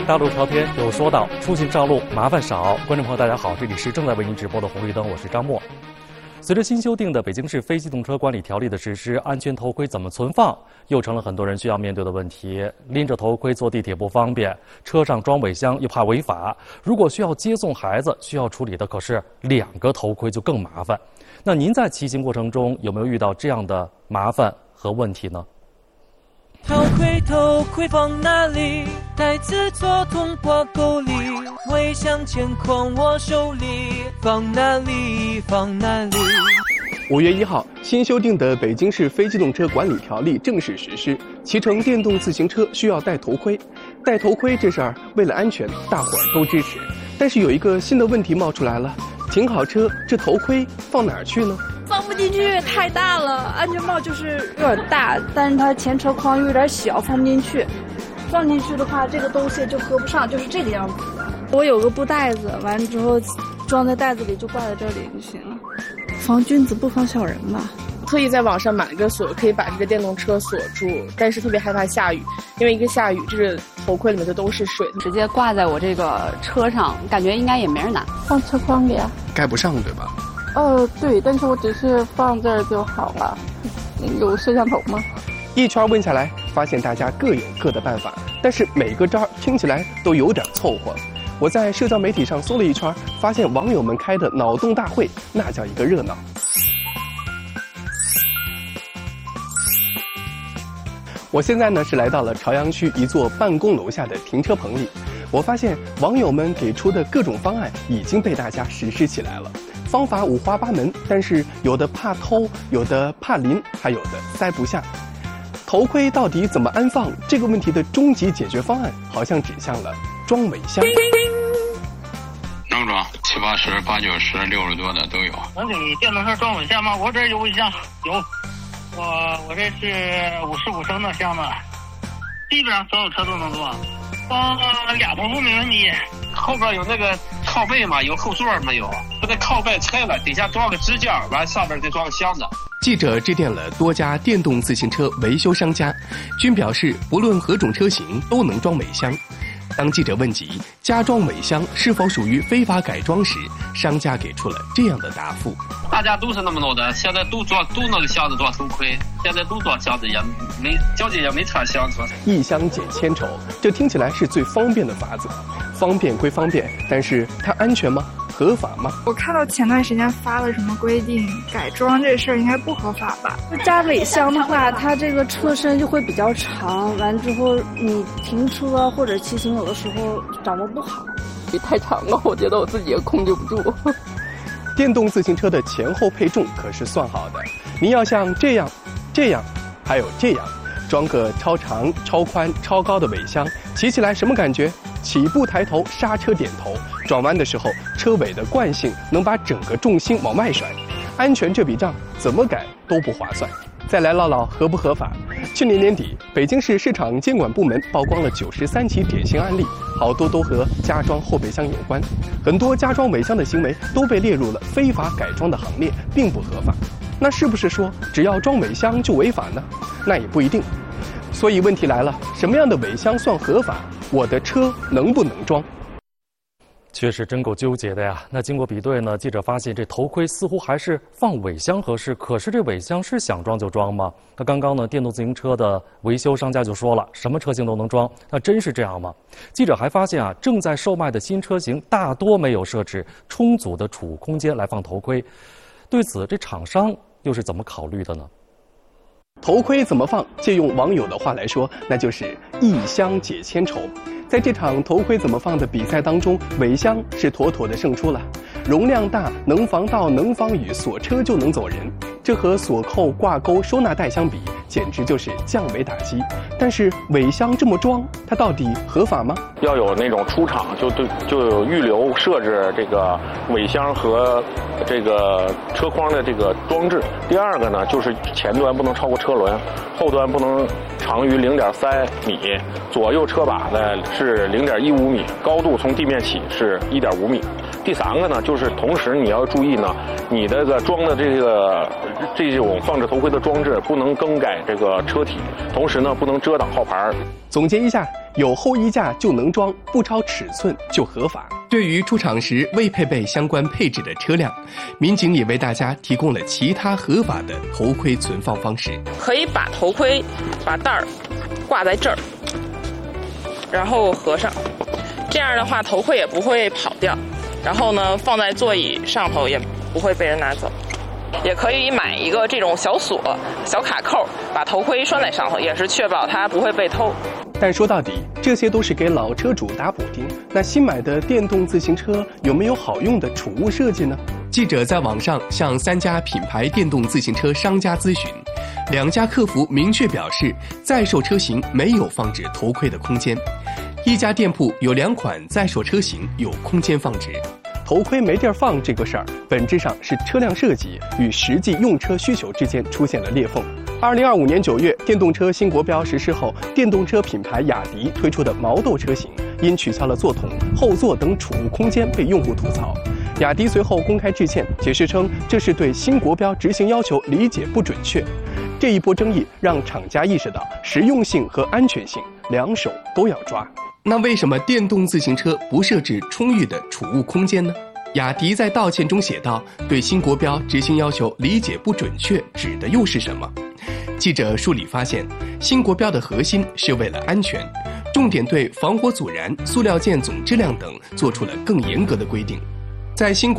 大路朝天有说道，出行上路麻烦少。观众朋友大家好，这里是正在为您直播的红绿灯，我是张默。随着新修订的《北京市非机动车管理条例》的实施，安全头盔怎么存放又成了很多人需要面对的问题。拎着头盔坐地铁不方便，车上装尾箱又怕违法。如果需要接送孩子，需要处理的可是2个头盔就更麻烦。那您在骑行过程中有没有遇到这样的麻烦和问题呢？ 头盔放哪里？袋子错通挂钩里，尾箱牵框我手里，放哪里？放哪里 ？5月1号，新修订的《北京市非机动车管理条例》正式实施，骑乘电动自行车需要戴头盔。戴头盔这事儿，为了安全，大伙儿都支持。但是有一个新的问题冒出来了：停好车，这头盔放哪儿去呢？ 放不进去，太大了。安全帽就是有点大，但是它前车框有点小，放不进去。放进去的话，这个东西就合不上，就是这个样子的。我有个布袋子，完了之后装在袋子里就挂在这里就行了。防君子不防小人吧。 特意在网上买了个锁，可以把这个电动车锁住，但是特别害怕下雨，因为一个下雨，这个头盔里面就都是水， 直接挂在我这个车上，感觉应该也没人拿。 放车筐里啊？ 盖不上对吧？ 对，但是我只是放这儿就好了。有摄像头吗？ 一圈问下来，发现大家各有各的办法，但是每个招听起来都有点凑合。我在社交媒体上搜了一圈，发现网友们开的脑洞大会，那叫一个热闹。我现在呢是来到了朝阳区一座办公楼下的停车棚里，我发现网友们给出的各种方案已经被大家实施起来了。方法五花八门，但是有的怕偷，有的怕淋，还有的塞不下。头盔到底怎么安放？这个问题的终极解决方案好像指向了装尾箱。 能装7、80、8、90、60多的都有。 能给电动车装尾箱吗？我这有尾箱，有。我这是55升的箱子，基本上所有车都能装。装2部分没问题。 后边有那个靠背嘛，有后座没有？把那靠背拆了，底下装个支架，完上面再装个箱子。 记者致电了多家电动自行车维修商家，均表示不论何种车型都能装尾箱。当记者问及加装尾箱是否属于非法改装时，商家给出了这样的答复： 大家都是那么弄的，现在都那个箱子装头盔，现在都装箱子，也没交警也没穿箱子。 一箱解千愁，这听起来是最方便的法子。方便归方便，但是它安全吗？合法吗？ 我看到前段时间发了什么规定，改装这事儿应该不合法吧？ 加尾箱的话，它这个车身就会比较长，完之后你停车或者骑行有的时候掌握不好。 太长了，我觉得我自己也控制不住。 电动自行车的前后配重可是算好的，您要像这样，还有这样，装个超长、超宽、超高的尾箱，骑起来什么感觉？起步抬头，刹车点头，转弯的时候，车尾的惯性能把整个重心往外甩，安全这笔账怎么改都不划算。再来唠唠合不合法。去年年底，北京市市场监管部门曝光了93起典型案例，好多都和加装后备箱有关。很多加装尾箱的行为都被列入了非法改装的行列，并不合法。那是不是说只要装尾箱就违法呢？那也不一定。所以问题来了，什么样的尾箱算合法？我的车能不能装？ 确实真够纠结的呀。那经过比对呢，记者发现这头盔似乎还是放尾箱合适，可是这尾箱是想装就装吗？那刚刚呢，电动自行车的维修商家就说了，什么车型都能装，那真是这样吗？记者还发现啊，正在售卖的新车型大多没有设置充足的储物空间来放头盔。对此，这厂商又是怎么考虑的呢？ 头盔怎么放？借用网友的话来说，那就是一箱解千愁。在这场头盔怎么放的比赛当中，尾箱是妥妥的胜出了。容量大，能防盗，能防雨，锁车就能走人。这和锁扣、挂钩、收纳袋相比，简直就是降维打击。但是尾箱这么装，它到底合法吗？ 要有那种出厂就有预留设置这个尾箱和这个车筐的这个装置。第二个呢，就是前端不能超过车轮，后端不能长于0.3米，左右车把呢是0.15米，高度从地面起是1.5米。 第3个呢，就是同时你要注意呢，你这个装的这种放置头盔的装置不能更改这个车体，同时呢不能遮挡号牌。 总结一下，有后衣架就能装，不超尺寸就合法。对于出厂时未配备相关配置的车辆，民警也为大家提供了其他合法的头盔存放方式。 可以把头盔把带儿挂在这儿，然后合上，这样的话头盔也不会跑掉，然后呢放在座椅上头也不会被人拿走。也可以买一个这种小锁、小卡扣，把头盔拴在上头，也是确保它不会被偷。 但说到底，这些都是给老车主打补丁。那新买的电动自行车有没有好用的储物设计呢？记者在网上向3家品牌电动自行车商家咨询，2家客服明确表示，在售车型没有放置头盔的空间。1家店铺有2款在售车型有空间放置。头盔没地儿放这个事儿，本质上是车辆设计与实际用车需求之间出现了裂缝。2025年9月，电动车新国标实施后，电动车品牌雅迪推出的毛豆车型，因取消了座筒、后座等储物空间被用户吐槽。雅迪随后公开致歉，解释称这是对新国标执行要求理解不准确。这一波争议让厂家意识到实用性和安全性2手都要抓。那为什么电动自行车不设置充裕的储物空间呢？雅迪在道歉中写道，对新国标执行要求理解不准确指的又是什么？记者梳理发现，新国标的核心是为了安全，重点对防火阻燃、塑料件总质量等做出了更严格的规定。在新国